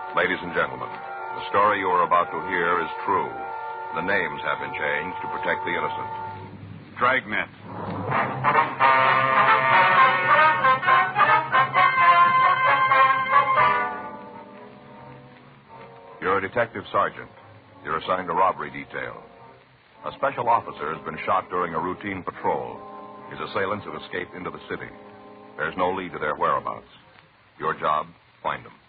Ladies and gentlemen, the story you are about to hear is true. The names have been changed to protect the innocent. Dragnet. You're a detective sergeant. You're assigned a robbery detail. A special officer has been shot during a routine patrol. His assailants have escaped into the city. There's no lead to their whereabouts. Your job, find them.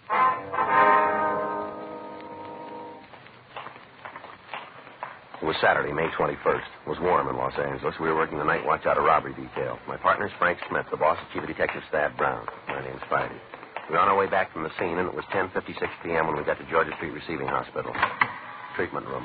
It was Saturday, May 21st. It was warm in Los Angeles. We were working the night watch out of robbery detail. My partner's Frank Smith. The boss is Chief of Detective Stab Brown. My name's Friday. We were on our way back from the scene, and it was 10:56 p.m. when we got to Georgia Street Receiving Hospital. Treatment room.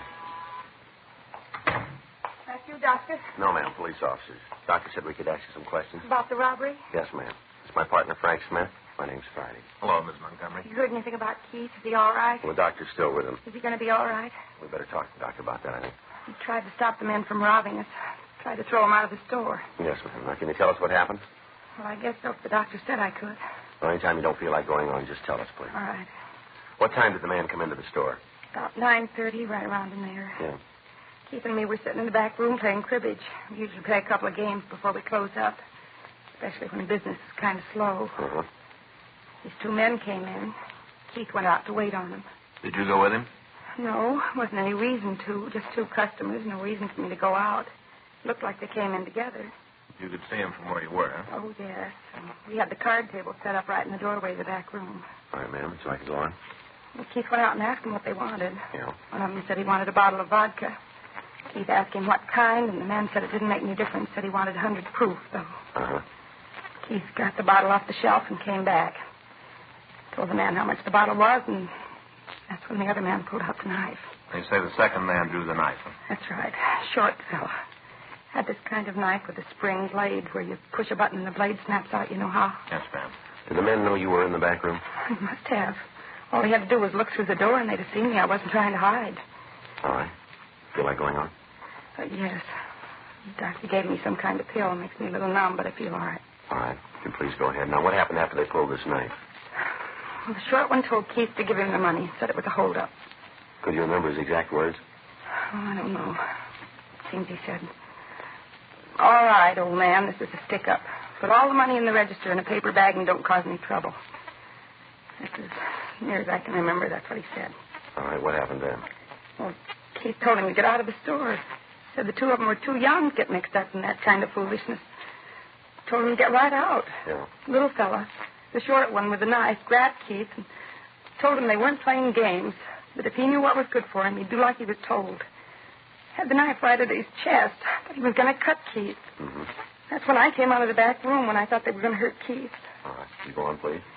That's you, Doctor? No, ma'am. Police officers. Doctor said we could ask you some questions. About the robbery? Yes, ma'am. It's my partner, Frank Smith. My name's Friday. Hello, Miss Montgomery. You heard anything about Keith? Is he all right? Well, the doctor's still with him. Is he going to be all right? We better talk to the doctor about that, I think. He tried to stop the men from robbing us. Tried to throw them out of the store. Yes, ma'am. Now, can you tell us what happened? Well, I guess so. The doctor said I could. Well, anytime you don't feel like going on, just tell us, please. All right. What time did the man come into the store? About 9:30, right around in there. Yeah. Keith and me were sitting in the back room playing cribbage. We usually play a couple of games before we close up, especially when business is kind of slow. Uh-huh. These two men came in. Keith went out to wait on them. Did you go with him? No, wasn't any reason to. Just two customers, no reason for me to go out. Looked like they came in together. You could see him from where you were, huh? Oh, yes. We had the card table set up right in the doorway of the back room. All right, ma'am. Would you like to go on? Well, Keith went out and asked them what they wanted. Yeah. One of them said he wanted a bottle of vodka. Keith asked him what kind, and the man said it didn't make any difference. Said he wanted 100 proof, though. Uh-huh. Keith got the bottle off the shelf and came back. Told the man how much the bottle was, and that's when the other man pulled out the knife. They say the second man drew the knife. Huh? That's right. Short fella. Had this kind of knife with a spring blade where you push a button and the blade snaps out. You know how? Yes, ma'am. Did the men know you were in the back room? He must have. All he had to do was look through the door, and they'd have seen me. I wasn't trying to hide. All right. Feel like going on? Yes. The doctor gave me some kind of pill. It makes me a little numb, but I feel all right. All right. You can please go ahead. Now, what happened after they pulled this knife? Well, the short one told Keith to give him the money. Said it was a holdup. Could you remember his exact words? Oh, I don't know. Seems he said, "All right, old man, this is a stick-up. Put all the money in the register in a paper bag and don't cause any trouble." That's as near as I can remember. That's what he said. All right. What happened then? Well, Keith told him to get out of the store. Said the two of them were too young to get mixed up in that kind of foolishness. Told him to get right out. Yeah. Little fella, the short one with the knife, grabbed Keith and told him they weren't playing games, but if he knew what was good for him, he'd do like he was told. Had the knife right at his chest, but he was going to cut Keith. Mm-hmm. That's when I came out of the back room when I thought they were going to hurt Keith. All right. You go on, please.